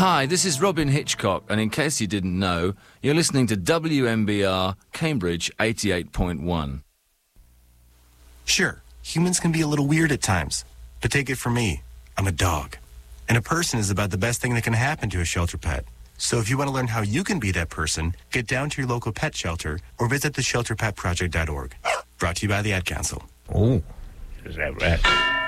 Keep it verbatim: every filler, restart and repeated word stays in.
Hi, this is Robin Hitchcock, and in case you didn't know, you're listening to W M B R Cambridge eighty-eight point one. Sure, humans can be a little weird at times, but take it from me, I'm a dog. And a person is about the best thing that can happen to a shelter pet. So if you want to learn how you can be that person, get down to your local pet shelter or visit the shelter pet project dot org. Brought to you by the Ad Council. Oh, is that right?